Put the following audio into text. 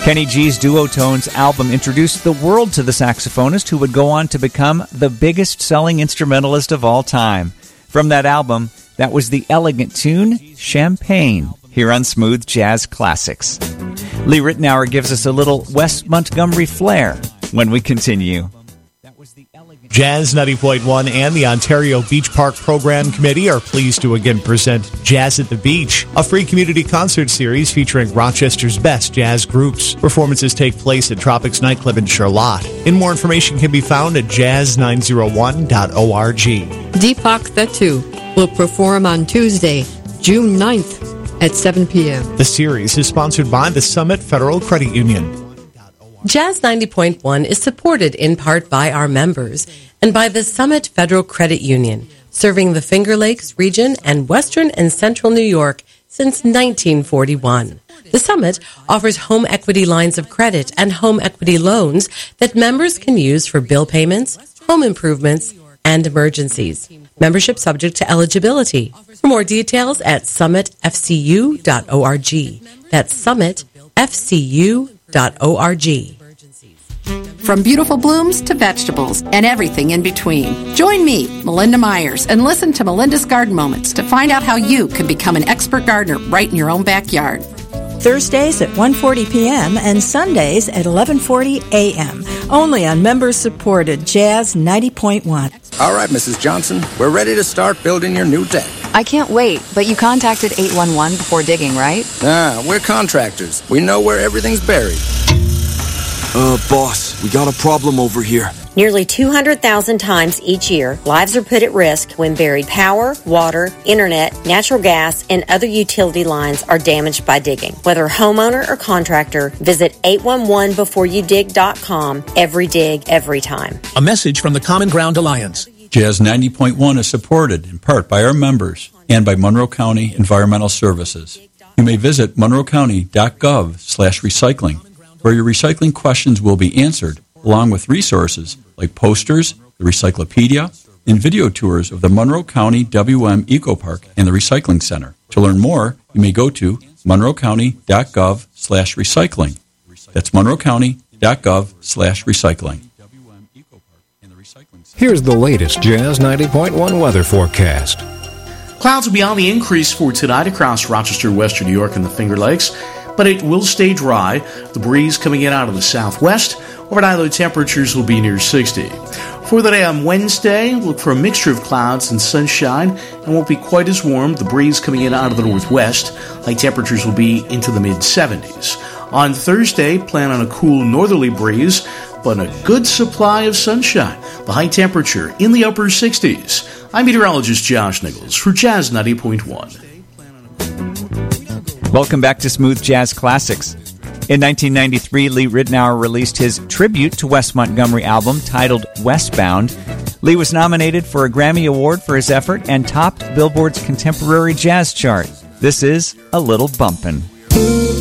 Kenny G's Duotones album introduced the world to the saxophonist who would go on to become the biggest-selling instrumentalist of all time. From that album, that was the elegant tune, Champagne, here on Smooth Jazz Classics. Lee Ritenour gives us a little West Montgomery flair when we continue. Jazz 90.1 and the Ontario Beach Park Program Committee are pleased to again present Jazz at the Beach, a free community concert series featuring Rochester's best jazz groups. Performances take place at Tropics Nightclub in Charlotte. And more information can be found at jazz901.org. Deepak Thettu will perform on Tuesday, June 9th at 7 p.m. The series is sponsored by the Summit Federal Credit Union. Jazz 90.1 is supported in part by our members and by the Summit Federal Credit Union, serving the Finger Lakes region and western and central New York since 1941. The Summit offers home equity lines of credit and home equity loans that members can use for bill payments, home improvements, and emergencies. Membership subject to eligibility. For more details at summitfcu.org. That's summitfcu.org. From beautiful blooms to vegetables and everything in between. Join me, Melinda Myers, and listen to Melinda's Garden Moments to find out how you can become an expert gardener right in your own backyard. Thursdays at 1:40 p.m. and Sundays at 11:40 a.m. Only on members-supported Jazz 90.1. All right, Mrs. Johnson, we're ready to start building your new deck. I can't wait, but you contacted 811 before digging, right? We're contractors. We know where everything's buried. Boss, we got a problem over here. Nearly 200,000 times each year, lives are put at risk when buried power, water, internet, natural gas, and other utility lines are damaged by digging. Whether homeowner or contractor, visit 811beforeyoudig.com. Every dig, every time. A message from the Common Ground Alliance. Jazz 90.1 is supported in part by our members and by Monroe County Environmental Services. You may visit monroecounty.gov/recycling, where your recycling questions will be answered, along with resources like posters, the Recyclopedia, and video tours of the Monroe County WM Eco Park and the Recycling Center. To learn more, you may go to monroecounty.gov/recycling. That's monroecounty.gov/recycling. Here's the latest Jazz 90.1 weather forecast. Clouds will be on the increase for tonight across Rochester, Western New York, and the Finger Lakes, but it will stay dry. The breeze coming in out of the southwest. Overnight low temperatures will be near 60. For the day on Wednesday, look for a mixture of clouds and sunshine, and won't be quite as warm. The breeze coming in out of the northwest. High temperatures will be into the mid-70s. On Thursday, plan on a cool northerly breeze, but a good supply of sunshine. The high temperature in the upper 60s. I'm meteorologist Josh Nichols for Jazz 90.1. Welcome back to Smooth Jazz Classics. In 1993, Lee Ritenour released his tribute to West Montgomery album titled Westbound. Lee was nominated for a Grammy Award for his effort and topped Billboard's Contemporary Jazz chart. This is A Little Bumpin'.